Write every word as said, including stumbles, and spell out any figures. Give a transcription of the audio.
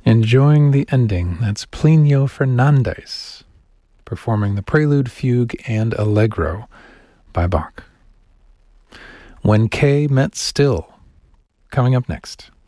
Enjoying the ending, that's Plinio Fernandez performing the Prelude, Fugue, and Allegro by Bach. When Kay Met Still, coming up next.